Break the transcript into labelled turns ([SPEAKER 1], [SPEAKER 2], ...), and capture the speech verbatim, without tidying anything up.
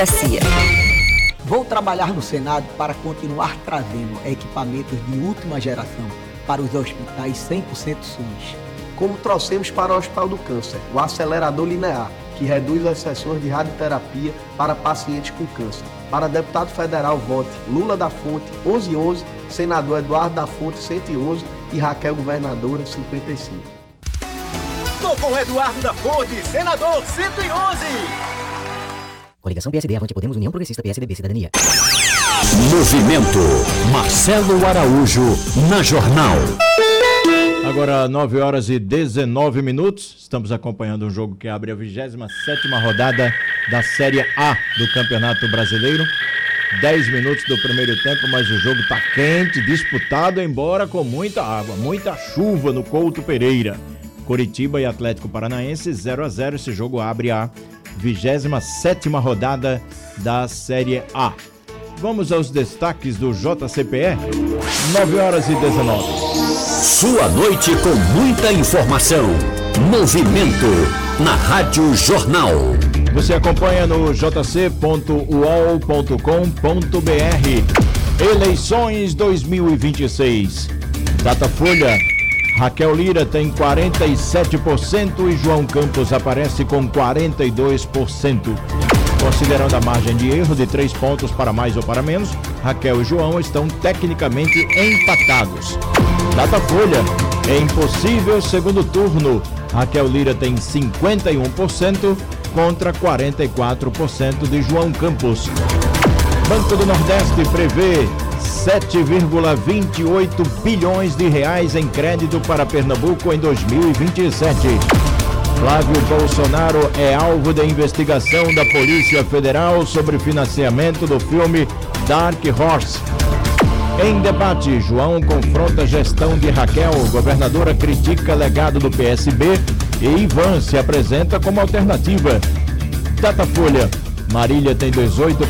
[SPEAKER 1] Vou trabalhar no Senado para continuar trazendo equipamentos de última geração para os hospitais cem por cento SUS.
[SPEAKER 2] Como trouxemos para o Hospital do Câncer, o acelerador linear, que reduz as sessões de radioterapia para pacientes com câncer. Para deputado federal, vote Lula da Fonte, onze onze, senador Eduardo da Fonte, cento e onze e Raquel Governadora, cinquenta e cinco.
[SPEAKER 3] Tô com Eduardo da Fonte, senador, cento e onze.
[SPEAKER 4] Coligação P S D, Avante Podemos, União Progressista, P S D B, Cidadania.
[SPEAKER 5] Movimento Marcelo Araújo na Jornal.
[SPEAKER 6] Agora nove horas e dezenove minutos, estamos acompanhando um jogo que abre a vigésima sétima rodada da Série A do Campeonato Brasileiro. dez minutos do primeiro tempo, mas o jogo está quente, disputado, embora com muita água, muita chuva no Couto Pereira. Curitiba e Atlético Paranaense zero a zero, esse jogo abre a vigésima sétima rodada da Série A. Vamos aos destaques do J C P E, nove horas e dezenove.
[SPEAKER 5] Sua noite com muita informação. Movimento na Rádio Jornal.
[SPEAKER 6] Você acompanha no j c ponto u o l ponto com ponto b r. Eleições dois mil e vinte e seis. Datafolha. Raquel Lira tem quarenta e sete por cento e João Campos aparece com quarenta e dois por cento. Considerando a margem de erro de três pontos para mais ou para menos, Raquel e João estão tecnicamente empatados. Datafolha, é impossível segundo turno. Raquel Lira tem cinquenta e um por cento contra quarenta e quatro por cento de João Campos. Banco do Nordeste prevê sete vírgula vinte e oito bilhões de reais em crédito para Pernambuco em dois mil e vinte e sete. Flávio Bolsonaro é alvo da investigação da Polícia Federal sobre financiamento do filme Dark Horse. Em debate, João confronta a gestão de Raquel, governadora critica legado do P S B e Ivan se apresenta como alternativa. Datafolha, Marília tem dezoito